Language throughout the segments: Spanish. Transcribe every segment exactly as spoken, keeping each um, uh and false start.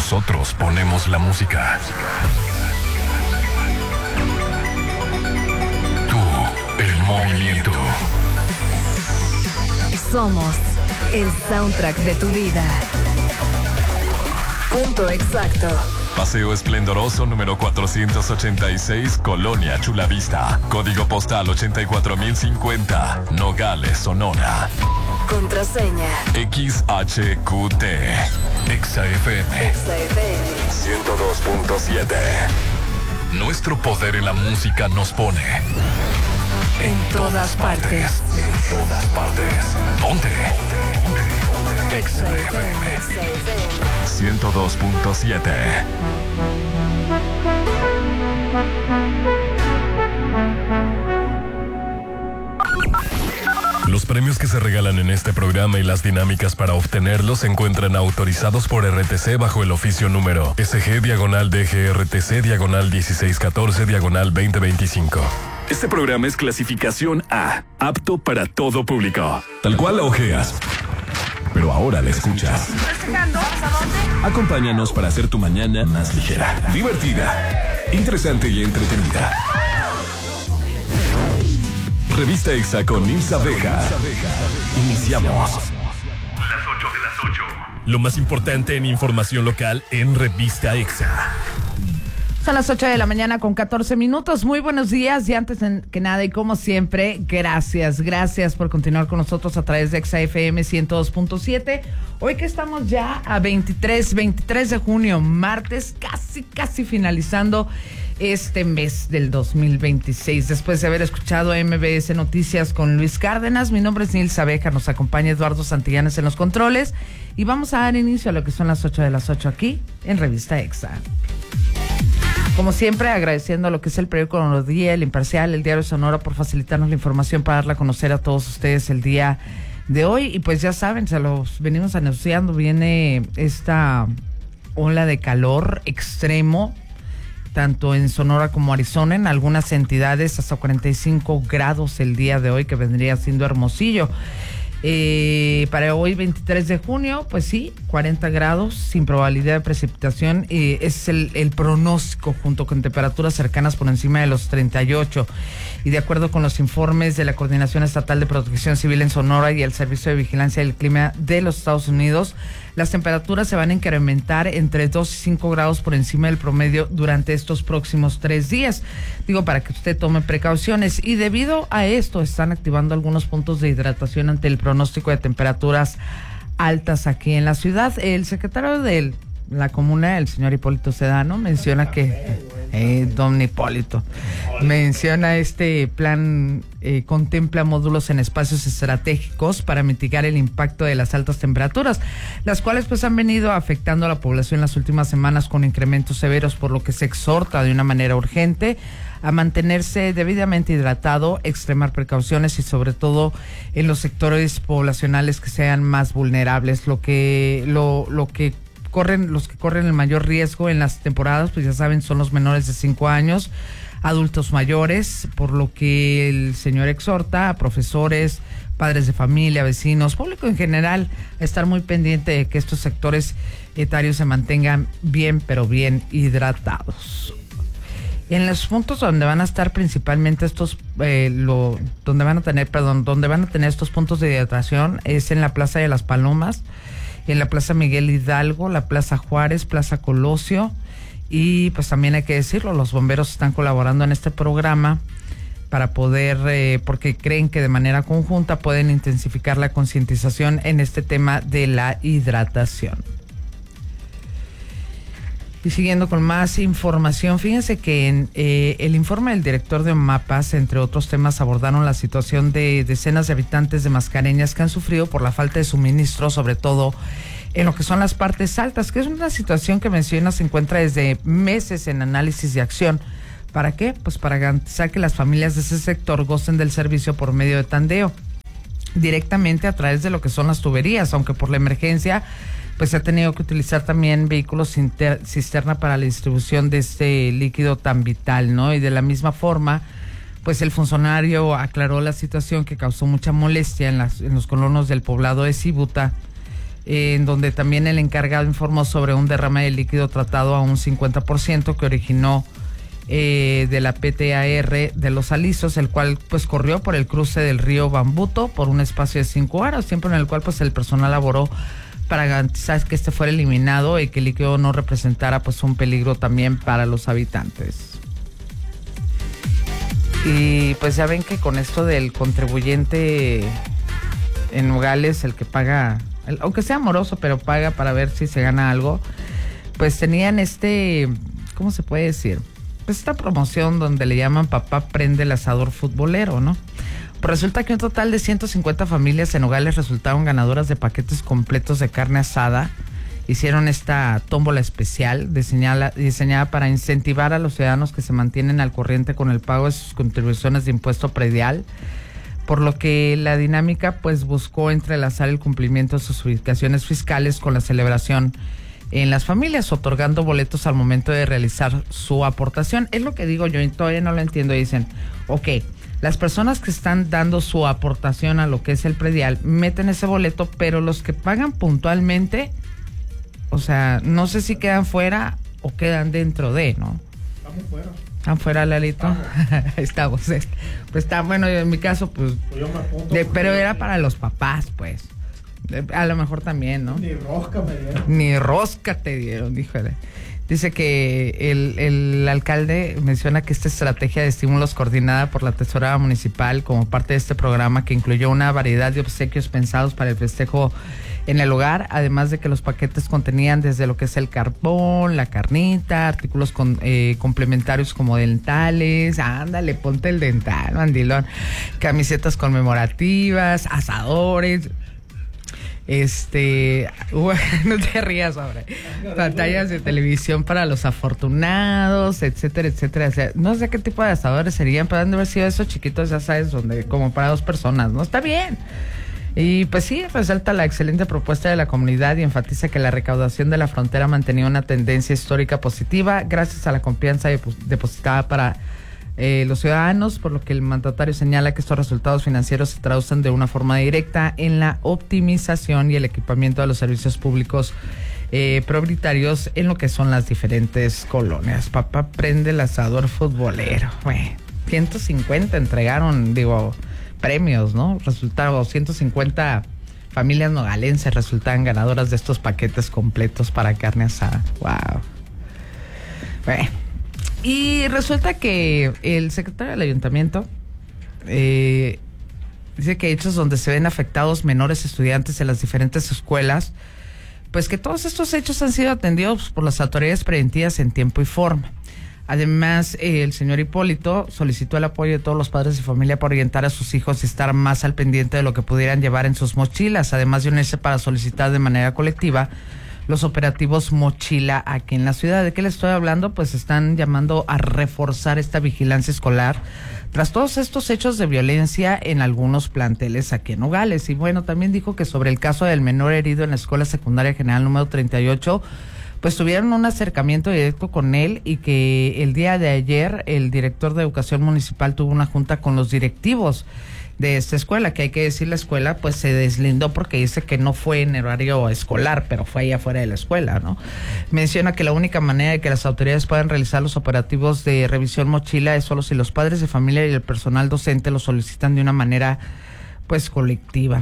Nosotros ponemos la música. Tú, el movimiento. Somos el soundtrack de tu vida. Punto exacto. Paseo Esplendoroso número cuatrocientos ochenta y seis, Colonia Chulavista. Código postal ochenta y cuatro mil cincuenta, Nogales, Sonora. Contraseña X H Q T. Exa F M. Exa F M ciento dos punto siete. Nuestro poder en la música nos pone en todas partes. En todas partes. Ponte. Exa F M ciento dos punto siete. Los premios que se regalan en este programa y las dinámicas para obtenerlos se encuentran autorizados por R T C bajo el oficio número S G diagonal D G R T C diagonal dieciséis catorce diagonal veinte veinticinco. Este programa es clasificación A, apto para todo público. Tal cual la ojeas, pero ahora la escuchas. Acompáñanos para hacer tu mañana más ligera, divertida, interesante y entretenida. Revista Exa con Nilsa Vega. Iniciamos. Las ocho de las ocho. Lo más importante en información local en Revista Exa. Son las ocho de la mañana con catorce minutos. Muy buenos días y antes que nada y como siempre, gracias, gracias por continuar con nosotros a través de Exa F M ciento dos punto siete. Hoy que estamos ya a veintitrés, veintitrés de junio, martes, casi, casi finalizando este mes del dos mil veintiséis. Después de haber escuchado M B S Noticias con Luis Cárdenas, mi nombre es Nilsa Vega, nos acompaña Eduardo Santillanes en los controles y vamos a dar inicio a lo que son las ocho de las ocho aquí en Revista Exa. Como siempre, agradeciendo a lo que es el periódico Nuevo Día, El Imparcial, el Diario Sonora por facilitarnos la información para darla a conocer a todos ustedes el día de hoy. Y pues ya saben, se los venimos anunciando, viene esta ola de calor extremo, tanto en Sonora como Arizona, en algunas entidades hasta cuarenta y cinco grados el día de hoy, que vendría siendo Hermosillo. Eh, para hoy veintitrés de junio, pues sí, cuarenta grados sin probabilidad de precipitación, eh, es el, el pronóstico junto con temperaturas cercanas por encima de los treinta y ocho. Y de acuerdo con los informes de la Coordinación Estatal de Protección Civil en Sonora y el Servicio de Vigilancia del Clima de los Estados Unidos, las temperaturas se van a incrementar entre dos y cinco grados por encima del promedio durante estos próximos tres días. Digo, para que usted tome precauciones. Y debido a esto, están activando algunos puntos de hidratación ante el pronóstico de temperaturas altas aquí en la ciudad. El secretario de la comuna, el señor Hipólito Sedano, menciona que eh, don Hipólito menciona este plan eh, contempla módulos en espacios estratégicos para mitigar el impacto de las altas temperaturas, las cuales pues han venido afectando a la población las últimas semanas con incrementos severos, por lo que se exhorta de una manera urgente a mantenerse debidamente hidratado, extremar precauciones y sobre todo en los sectores poblacionales que sean más vulnerables. Lo que lo lo que corren los que corren el mayor riesgo en las temporadas, pues ya saben, son los menores de cinco años, adultos mayores, por lo que el señor exhorta a profesores, padres de familia, vecinos, público en general, a estar muy pendiente de que estos sectores etarios se mantengan bien, pero bien hidratados. En los puntos donde van a estar principalmente estos, eh, lo, donde van a tener, perdón, donde van a tener estos puntos de hidratación es en la Plaza de las Palomas, en la Plaza Miguel Hidalgo, la Plaza Juárez, Plaza Colosio, y pues también hay que decirlo, los bomberos están colaborando en este programa para poder, eh, porque creen que de manera conjunta pueden intensificar la concientización en este tema de la hidratación. Y siguiendo con más información, fíjense que en eh, el informe del director de Mapas, entre otros temas, abordaron la situación de decenas de habitantes de Mascareñas que han sufrido por la falta de suministro, sobre todo en lo que son las partes altas, que es una situación que menciona se encuentra desde meses en análisis y acción. ¿Para qué? Pues para garantizar que las familias de ese sector gocen del servicio por medio de tandeo, directamente a través de lo que son las tuberías, aunque por la emergencia pues se ha tenido que utilizar también vehículos inter- cisterna para la distribución de este líquido tan vital, ¿no? Y de la misma forma, pues el funcionario aclaró la situación que causó mucha molestia en, las, en los colonos del poblado de Cibuta, eh, en donde también el encargado informó sobre un derrame de líquido tratado a un cincuenta por ciento que originó eh, de la P T A R de Los Alisos, el cual pues corrió por el cruce del río Bambuto por un espacio de cinco horas, tiempo en el cual pues el personal laboró para garantizar que este fuera eliminado y que el líquido no representara pues un peligro también para los habitantes. Y pues ya ven que con esto del contribuyente en Nogales, el que paga, el, aunque sea moroso, pero paga para ver si se gana algo, pues tenían este, ¿cómo se puede decir? Pues esta promoción donde le llaman Papá Prende el Asador Futbolero, ¿no? Pues resulta que un total de ciento cincuenta familias en Nogales resultaron ganadoras de paquetes completos de carne asada. Hicieron esta tómbola especial diseñada, diseñada para incentivar a los ciudadanos que se mantienen al corriente con el pago de sus contribuciones de impuesto predial, por lo que la dinámica pues buscó entrelazar el cumplimiento de sus ubicaciones fiscales con la celebración en las familias, otorgando boletos al momento de realizar su aportación. Es lo que digo yo y todavía no lo entiendo. Dicen, ok, las personas que están dando su aportación a lo que es el predial meten ese boleto, pero los que pagan puntualmente, o sea, no sé si quedan fuera o quedan dentro de, ¿no? Estamos fuera. ¿Están fuera, Lalito? Estamos. Pues está bueno, en mi caso, pues, Pues yo me apunto de, porque- pero era para los papás, pues. De- a lo mejor también, ¿no? Ni rosca me dieron. Ni rosca te dieron, híjole. Dice que el, el alcalde menciona que esta estrategia de estímulos coordinada por la tesorera municipal como parte de este programa que incluyó una variedad de obsequios pensados para el festejo en el hogar, además de que los paquetes contenían desde lo que es el carbón, la carnita, artículos con, eh, complementarios como dentales, ándale, ponte el dental, mandilón, camisetas conmemorativas, asadores, este, no te rías, hombre, pantallas de televisión para los afortunados, etcétera, etcétera. O sea, no sé qué tipo de asadores serían, pero han de haber sido esos chiquitos, ya sabes, donde como para dos personas, ¿no? Está bien. Y pues sí, resalta la excelente propuesta de la comunidad y enfatiza que la recaudación de la frontera mantenía una tendencia histórica positiva gracias a la confianza depositada para eh, los ciudadanos, por lo que el mandatario señala que estos resultados financieros se traducen de una forma directa en la optimización y el equipamiento de los servicios públicos eh, prioritarios en lo que son las diferentes colonias. Papá Prende el Asador Futbolero. Bueno, ciento cincuenta entregaron, digo, premios, ¿no? Resultaron ciento cincuenta familias nogalenses resultaban ganadoras de estos paquetes completos para carne asada. Wow. Bueno. Y resulta que el secretario del ayuntamiento eh, dice que hechos donde se ven afectados menores estudiantes en las diferentes escuelas, pues que todos estos hechos han sido atendidos por las autoridades preventivas en tiempo y forma. Además, eh, el señor Hipólito solicitó el apoyo de todos los padres de familia para orientar a sus hijos y estar más al pendiente de lo que pudieran llevar en sus mochilas, además de unirse para solicitar de manera colectiva los operativos mochila aquí en la ciudad. ¿De qué les estoy hablando? Pues están llamando a reforzar esta vigilancia escolar tras todos estos hechos de violencia en algunos planteles aquí en Nogales. Y bueno, también dijo que sobre el caso del menor herido en la Escuela Secundaria General número treinta y ocho, pues tuvieron un acercamiento directo con él y que el día de ayer el director de Educación Municipal tuvo una junta con los directivos de esta escuela, que hay que decir la escuela pues se deslindó porque dice que no fue en horario escolar, pero fue allá afuera de la escuela, ¿no? Menciona que la única manera de que las autoridades puedan realizar los operativos de revisión mochila es solo si los padres de familia y el personal docente lo solicitan de una manera pues colectiva.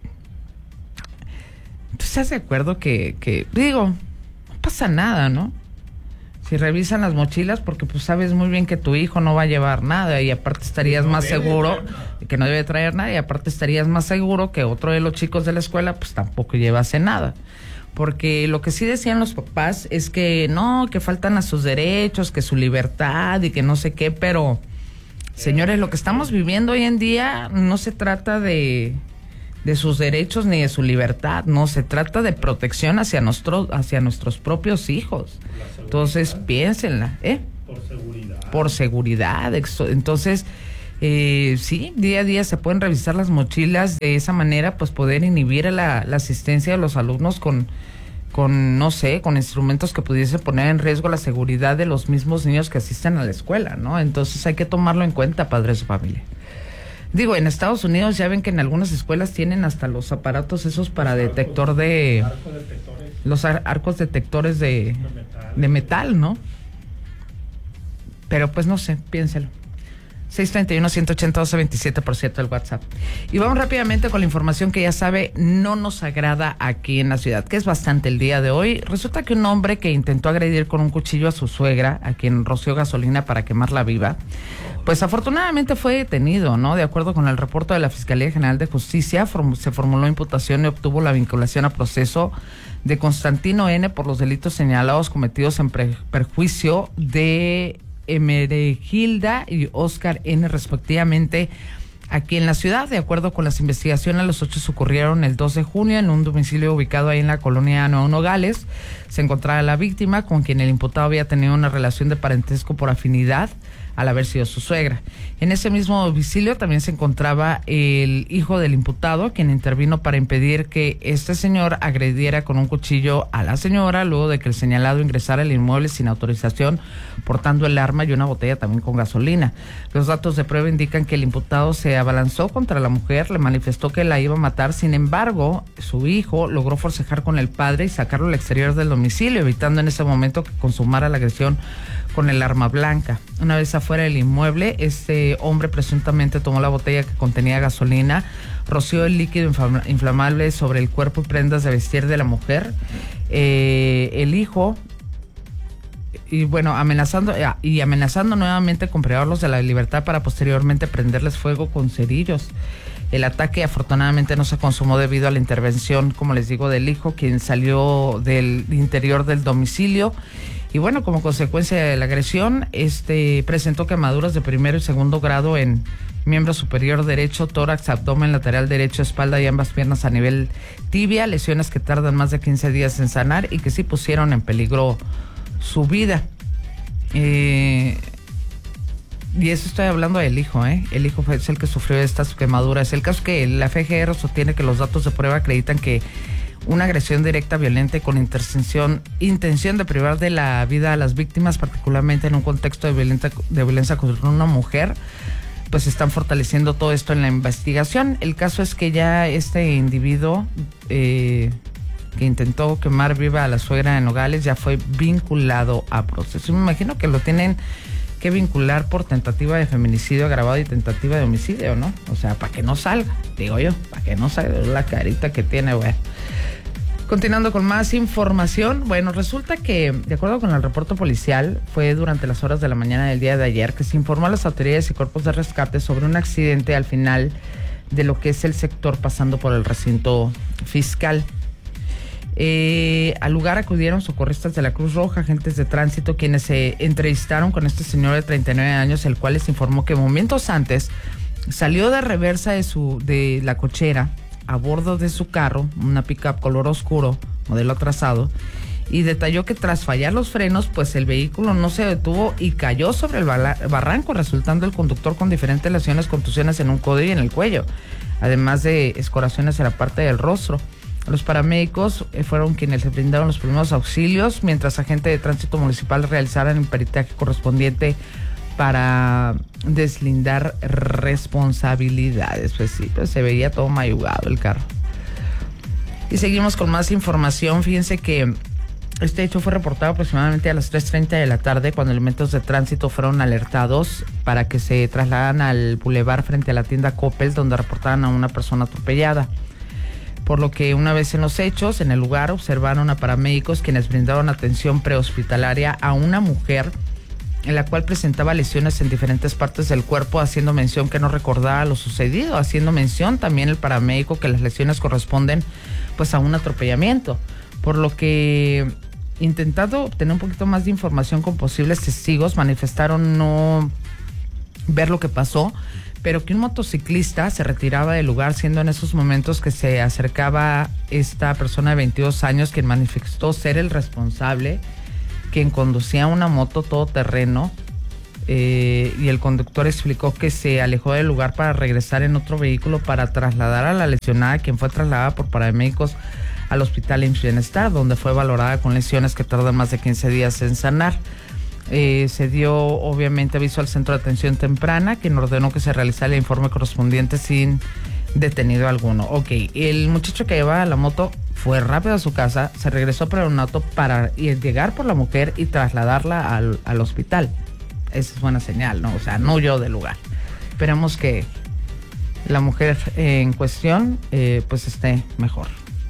¿Tú estás de acuerdo que, que digo, no pasa nada, ¿no? Si revisan las mochilas, porque pues sabes muy bien que tu hijo no va a llevar nada y aparte estarías más seguro, que no debe traer nada, y aparte estarías más seguro que otro de los chicos de la escuela pues tampoco llevase nada. Porque lo que sí decían los papás es que no, que faltan a sus derechos, que su libertad y que no sé qué, pero señores, lo que estamos viviendo hoy en día no se trata de... de sus derechos ni de su libertad, no, se trata de protección hacia nuestros hacia nuestros propios hijos. Entonces, piénsenla, ¿eh? Por seguridad. Por seguridad. Entonces, eh, sí, día a día se pueden revisar las mochilas de esa manera, pues poder inhibir la, la asistencia de los alumnos con, con, no sé, con instrumentos que pudiesen poner en riesgo la seguridad de los mismos niños que asisten a la escuela, ¿no? Entonces hay que tomarlo en cuenta, padres de familia. Digo, en Estados Unidos ya ven que en algunas escuelas tienen hasta los aparatos esos para detector de... Arcos detectores Los ar- arcos detectores de, de metal. de metal, ¿no? Pero pues no sé, piénselo. seis treinta y uno, ciento ochenta, doce veintisiete, por cierto, el WhatsApp. Y vamos rápidamente con la información que ya sabe no nos agrada aquí en la ciudad, que es bastante el día de hoy. Resulta que un hombre que intentó agredir con un cuchillo a su suegra, a quien roció gasolina para quemarla viva, pues afortunadamente fue detenido, ¿no? De acuerdo con el reporte de la Fiscalía General de Justicia, form- se formuló imputación y obtuvo la vinculación a proceso de Constantino N. por los delitos señalados cometidos en pre- perjuicio de Emeregilda y Oscar N. respectivamente aquí en la ciudad. De acuerdo con las investigaciones, los hechos ocurrieron el dos de junio en un domicilio ubicado ahí en la colonia Nuevo Nogales. Se encontraba la víctima, con quien el imputado había tenido una relación de parentesco por afinidad al haber sido su suegra. En ese mismo domicilio también se encontraba el hijo del imputado, quien intervino para impedir que este señor agrediera con un cuchillo a la señora, luego de que el señalado ingresara al inmueble sin autorización, portando el arma y una botella también con gasolina. Los datos de prueba indican que el imputado se abalanzó contra la mujer, le manifestó que la iba a matar. Sin embargo, su hijo logró forcejar con el padre y sacarlo al exterior del domicilio, evitando en ese momento que consumara la agresión con el arma blanca. Una vez afuera del inmueble, este hombre presuntamente tomó la botella que contenía gasolina, roció el líquido inflam- inflamable sobre el cuerpo y prendas de vestir de la mujer. Eh, el hijo, y bueno, amenazando y amenazando nuevamente con privarlos de la libertad para posteriormente prenderles fuego con cerillos. El ataque afortunadamente no se consumó debido a la intervención, como les digo, del hijo, quien salió del interior del domicilio. Y bueno, como consecuencia de la agresión, este presentó quemaduras de primero y segundo grado en miembro superior derecho, tórax, abdomen lateral derecho, espalda y ambas piernas a nivel tibia, lesiones que tardan más de quince días en sanar y que sí pusieron en peligro su vida. Eh, y eso estoy hablando del hijo, ¿eh? El hijo fue es el que sufrió estas quemaduras. El caso es que la F G R sostiene que los datos de prueba acreditan que una agresión directa, violenta y con intención, intención de privar de la vida a las víctimas, particularmente en un contexto de violencia, de violencia contra una mujer, pues están fortaleciendo todo esto en la investigación. El caso es que ya este individuo eh, que intentó quemar viva a la suegra de Nogales ya fue vinculado a proceso. Me imagino que lo tienen que vincular por tentativa de feminicidio agravado y tentativa de homicidio, ¿no? O sea, para que no salga, digo yo, para que no salga la carita que tiene, güey. Continuando con más información, bueno, resulta que, de acuerdo con el reporte policial, fue durante las horas de la mañana del día de ayer que se informó a las autoridades y cuerpos de rescate sobre un accidente al final de lo que es el sector pasando por el recinto fiscal. Eh, al lugar acudieron socorristas de la Cruz Roja, agentes de tránsito, quienes se entrevistaron con este señor de treinta y nueve años, el cual les informó que momentos antes salió de reversa de su de la cochera a bordo de su carro, una pickup color oscuro, modelo atrasado, y detalló que tras fallar los frenos, pues el vehículo no se detuvo y cayó sobre el barranco, resultando el conductor con diferentes lesiones, contusiones en un codo y en el cuello, además de escorazones en la parte del rostro. Los paramédicos fueron quienes le brindaron los primeros auxilios, mientras agentes de tránsito municipal realizaron el peritaje correspondiente para deslindar responsabilidades. Pues sí, pues se veía todo mayugado el carro. Y seguimos con más información. Fíjense que este hecho fue reportado aproximadamente a las tres treinta de la tarde, cuando elementos de tránsito fueron alertados para que se trasladaran al bulevar frente a la tienda Coppel, donde reportaban a una persona atropellada. Por lo que una vez en los hechos, en el lugar observaron a paramédicos quienes brindaron atención prehospitalaria a una mujer en la cual presentaba lesiones en diferentes partes del cuerpo, haciendo mención que no recordaba lo sucedido, haciendo mención también el paramédico que las lesiones corresponden pues a un atropellamiento, por lo que, intentando obtener un poquito más de información con posibles testigos, manifestaron no ver lo que pasó, pero que un motociclista se retiraba del lugar, siendo en esos momentos que se acercaba esta persona de veintidós años, quien manifestó ser el responsable, quien conducía una moto todoterreno, eh, y el conductor explicó que se alejó del lugar para regresar en otro vehículo para trasladar a la lesionada, quien fue trasladada por paramédicos al hospital I M S S Bienestar, donde fue valorada con lesiones que tardan más de quince días en sanar. Eh, se dio obviamente aviso al centro de atención temprana, quien ordenó que se realizara el informe correspondiente sin detenido alguno. Ok, el muchacho que llevaba la moto fue rápido a su casa, se regresó por un auto para llegar por la mujer y trasladarla al, al hospital. Esa es buena señal, ¿no? O sea, no huyó del lugar. Esperemos que la mujer eh, en cuestión eh, pues esté mejor.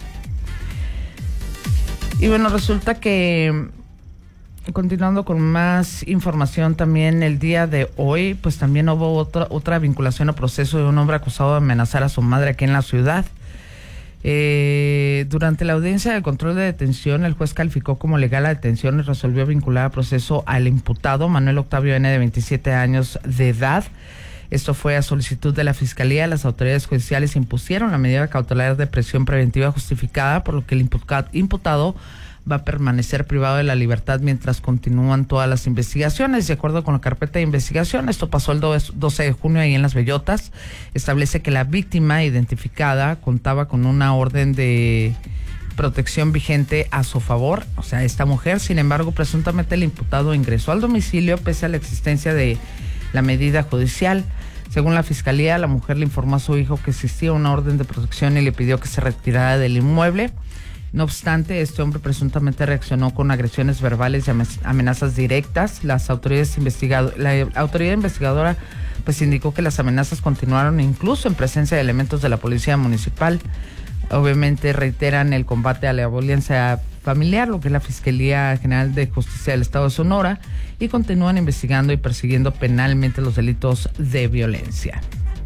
Y bueno, resulta que continuando con más información también el día de hoy, pues también hubo otra, otra vinculación a proceso de un hombre acusado de amenazar a su madre aquí en la ciudad. Eh, durante la audiencia de control de detención, el juez calificó como legal la detención y resolvió vincular a proceso al imputado Manuel Octavio N., de veintisiete años de edad. Esto fue a solicitud de la Fiscalía. Las autoridades judiciales impusieron la medida cautelar de prisión preventiva justificada, por lo que el imputado va a permanecer privado de la libertad mientras continúan todas las investigaciones. De acuerdo con la carpeta de investigación, esto pasó el doce de junio ahí en Las Bellotas. Establece que la víctima identificada contaba con una orden de protección vigente a su favor, o sea, esta mujer. Sin embargo, presuntamente el imputado ingresó al domicilio pese a la existencia de la medida judicial. Según la Fiscalía, la mujer le informó a su hijo que existía una orden de protección y le pidió que se retirara del inmueble. No obstante, este hombre presuntamente reaccionó con agresiones verbales y amenazas directas. Las autoridades investigado, la autoridad investigadora pues indicó que las amenazas continuaron incluso en presencia de elementos de la policía municipal. Obviamente reiteran el combate a la violencia familiar, lo que es la Fiscalía General de Justicia del Estado de Sonora, y continúan investigando y persiguiendo penalmente los delitos de violencia.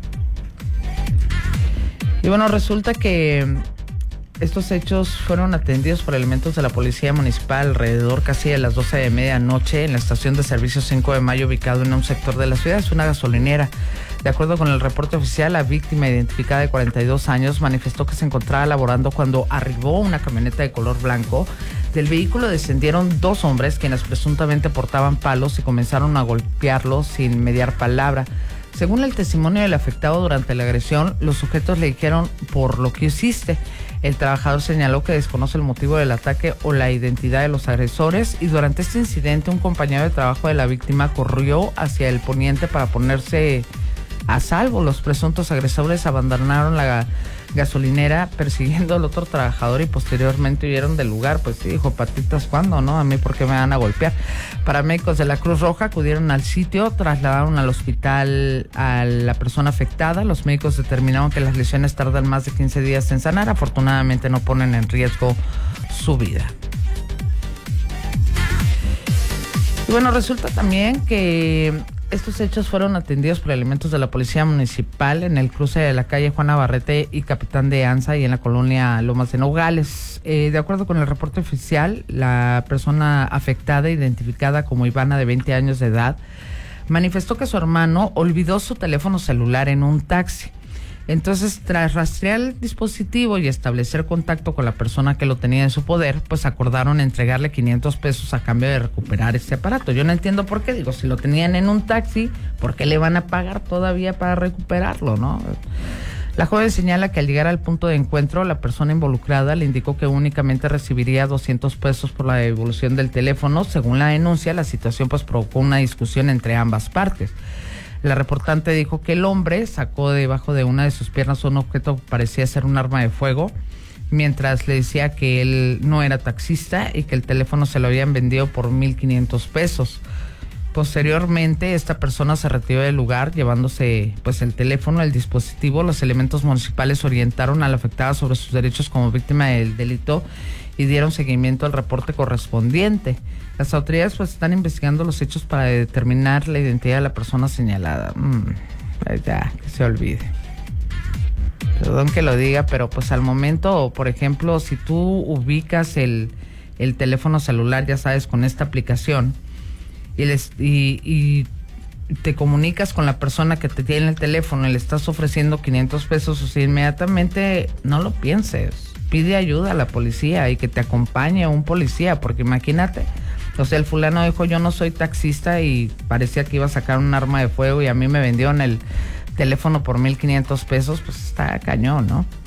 Y bueno, resulta que estos hechos fueron atendidos por elementos de la Policía Municipal alrededor casi de las doce de medianoche en la estación de servicio cinco de mayo, ubicado en un sector de la ciudad. Es una gasolinera. De acuerdo con el reporte oficial, la víctima, identificada de cuarenta y dos años, manifestó que se encontraba laborando cuando arribó una camioneta de color blanco. Del vehículo descendieron dos hombres quienes presuntamente portaban palos y comenzaron a golpearlo sin mediar palabra. Según el testimonio del afectado durante la agresión, los sujetos le dijeron: "por lo que hiciste". El trabajador señaló que desconoce el motivo del ataque o la identidad de los agresores, y durante este incidente un compañero de trabajo de la víctima corrió hacia el poniente para ponerse a salvo. Los presuntos agresores abandonaron la gasolinera persiguiendo al otro trabajador y posteriormente huyeron del lugar. Pues sí, dijo: patitas, ¿cuándo, no? A mí, ¿por qué me van a golpear? Paramédicos de la Cruz Roja acudieron al sitio, trasladaron al hospital a la persona afectada. Los médicos determinaron que las lesiones tardan más de quince días en sanar. Afortunadamente no ponen en riesgo su vida. Y bueno, resulta también que estos hechos fueron atendidos por elementos de la Policía Municipal en el cruce de la calle Juan Navarrete y Capitán de Anza y en la colonia Lomas de Nogales. Eh, de acuerdo con el reporte oficial, la persona afectada, identificada como Ivana, de veinte años de edad, manifestó que su hermano olvidó su teléfono celular en un taxi. Entonces, tras rastrear el dispositivo y establecer contacto con la persona que lo tenía en su poder, pues acordaron entregarle quinientos pesos a cambio de recuperar este aparato. Yo no entiendo por qué. Digo, si lo tenían en un taxi, ¿por qué le van a pagar todavía para recuperarlo, no? La joven señala que al llegar al punto de encuentro, la persona involucrada le indicó que únicamente recibiría doscientos pesos por la devolución del teléfono. Según la denuncia, la situación pues provocó una discusión entre ambas partes. La reportante dijo que el hombre sacó debajo de una de sus piernas un objeto que parecía ser un arma de fuego, mientras le decía que él no era taxista y que el teléfono se lo habían vendido por mil quinientos pesos. Posteriormente, esta persona se retiró del lugar llevándose pues el teléfono, el dispositivo. Los elementos municipales orientaron a la afectada sobre sus derechos como víctima del delito y dieron seguimiento al reporte correspondiente. Las autoridades pues están investigando los hechos para determinar la identidad de la persona señalada. Mm, ya, que se olvide. Perdón que lo diga, pero pues al momento, por ejemplo, si tú ubicas el, el teléfono celular, ya sabes, con esta aplicación, y, les, y, y te comunicas con la persona que te tiene el teléfono y le estás ofreciendo quinientos pesos, o sea, inmediatamente no lo pienses. Pide ayuda a la policía y que te acompañe un policía, porque imagínate, o sea, el fulano dijo: yo no soy taxista, y parecía que iba a sacar un arma de fuego y a mí me vendieron el teléfono por mil quinientos pesos, pues está cañón, ¿no?